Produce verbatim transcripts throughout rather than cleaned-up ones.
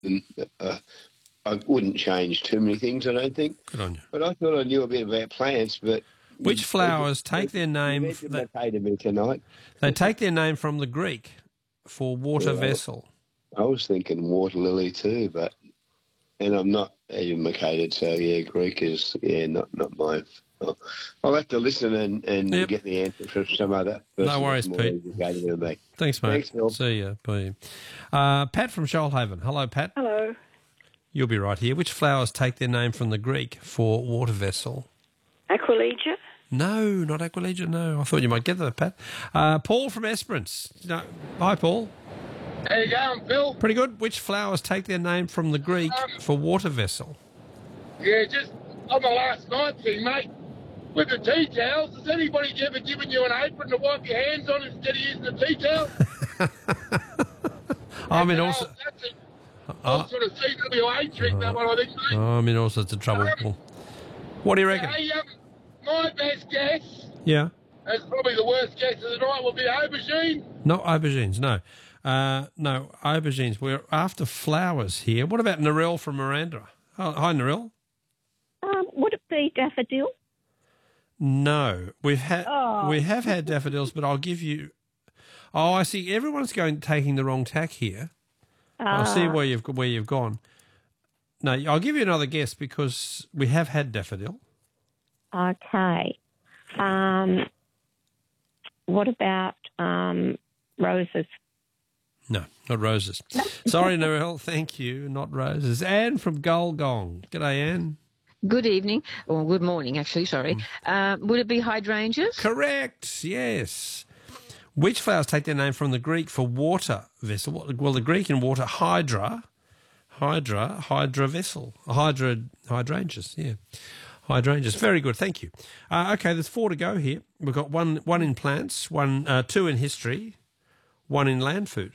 And, uh, I wouldn't change too many things, I don't think. Good on you. But I thought I knew a bit about plants, but... Which flowers take their name... You've educated me tonight. They take their name from the Greek for water Yeah, vessel. I was thinking water lily too, but... And I'm not educated, so, yeah, Greek is, yeah, not, not my... I'll have to listen and, and Yep. get the answer from some other person. No worries, that's more Pete. educated than me. Thanks, mate. Thanks, Phil. See you. Bye. Uh, Pat from Shoalhaven. Hello, Pat. Hello. You'll be right here. Which flowers take their name from the Greek for water vessel? Aquilegia? No, not Aquilegia, no. I thought you might get that, Pat. Uh, Paul from Esperance. No. Hi, Paul. How you going, Phil? Pretty good. Which flowers take their name from the Greek Um, for water vessel? Yeah, just on the last night thing, mate. With the tea towels, has anybody ever given you an apron to wipe your hands on instead of using the tea towel? I'm in Oh, also... that's a Oh, old sort of C W A trick, that one, I think, mate. I'm in all sorts of trouble, Paul. What do you reckon? Hey, um, my best guess, Yeah. and probably the worst guess of the night, will be aubergine. Not aubergines, no. Uh, no, aubergines. We're after flowers here. What about Narelle from Miranda? Oh, hi, Narelle. Um, would it be daffodil? No, we've had Oh. we have had daffodils, but I'll give you. Oh, I see. Everyone's going taking the wrong tack here. I see Ah. where you've where you've gone. No, I'll give you another guess because we have had daffodil. Okay. Um, what about um, roses? No, not roses. Sorry, Narelle. Thank you. Not roses. Anne from Gulgong. G'day, Anne. Good evening, or good morning, actually, sorry. Uh, would it be hydrangeas? Correct. Yes. Which flowers take their name from the Greek for water vessel? Well, the Greek in water, hydra, hydra, hydra vessel, hydra, hydrangeas. Yeah, hydrangeas. Very good. Thank you. Uh, okay, there's four to go here. We've got one, one in plants, one, uh, two in history, one in land food.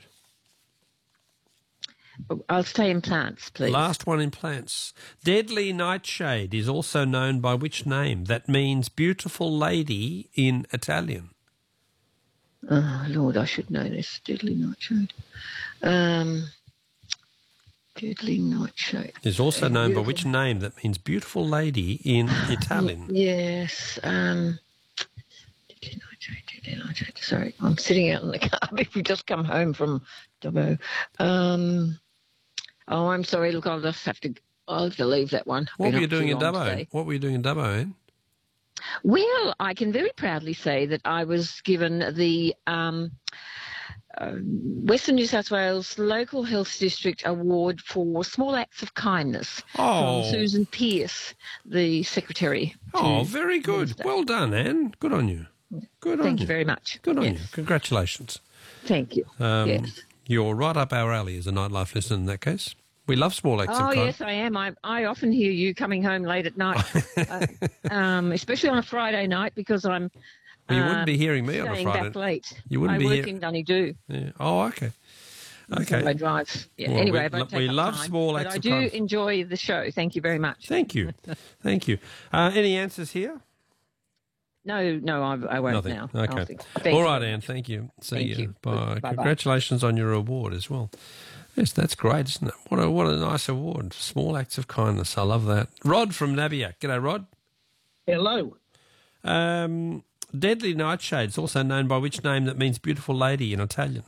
I'll stay in plants, please. Last one in plants. Deadly nightshade is also known by which name? That means beautiful lady in Italian. Oh, Lord, I should know this. Deadly nightshade. Um, deadly nightshade. Is also known by which name? That means beautiful lady in Italian. Yes. Um, deadly nightshade, deadly nightshade. Sorry, I'm sitting out in the car. If we just come home from Dubbo. Um, oh, I'm sorry. Look, I'll just have to. I'll have to leave that one. What Been were you up too doing in long Dubbo? today. What were you doing in Dubbo, Anne? Well, I can very proudly say that I was given the um, uh, Western New South Wales Local Health District Award for Small Acts of Kindness Oh. from Susan Pearce, the Secretary. Oh, to very good. Wednesday. Well done, Anne. Good on you. Good on Thank you. you very much. Good on Yes. you. Congratulations. Thank you. Um, yes. You're right up our alley as a nightlife listener in that case. We love small acts Oh, of kindness. yes, I am. I, I often hear you coming home late at night, uh, um, especially on a Friday night because I'm Well, you uh, wouldn't be hearing me on a staying Friday. back late. You wouldn't I be work hear- in Dunedoo. Yeah. Oh, okay. So Okay. I drive. Yeah. Well, anyway, we I won't lo- take we up love time, small but acts I of do kindness. enjoy the show. Thank you very much. Thank you. Thank you. Uh, any answers here? No, no, I, I won't Nothing. now. Okay. I'll think. Thank All you. right, Anne. Thank you. See Thank you. you. Bye. Bye-bye. Congratulations on your award as well. Yes, that's great, isn't it? What a what a nice award. Small acts of kindness. I love that. Rod from Nabiac. G'day, Rod. Hello. Um, deadly nightshade is also known by which name that means beautiful lady in Italian?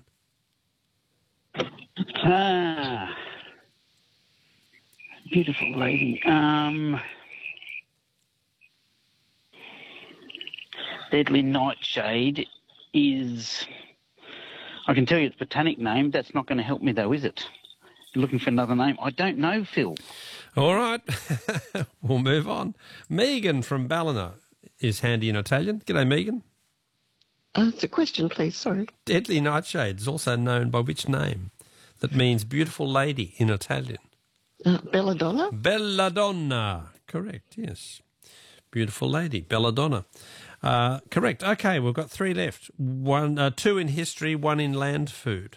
Ah, beautiful lady. Um, deadly nightshade is. I can tell you its botanic name. That's not going to help me, though, is it? You're looking for another name? I don't know, Phil. All right. We'll move on. Megan from Ballina is handy in Italian. G'day, Megan. Uh, it's a question, please. Sorry. Deadly nightshade is also known by which name that means beautiful lady in Italian? Uh, Belladonna? Belladonna. Correct, yes. Beautiful lady, Belladonna. Uh, correct. Okay, we've got three left. One, uh, two in history, one in land food.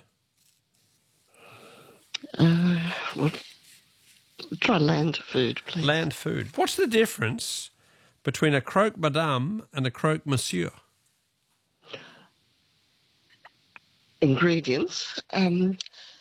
Uh, well, try land food, please. Land food. What's the difference between a croque madame and a croque monsieur? Ingredients. Um,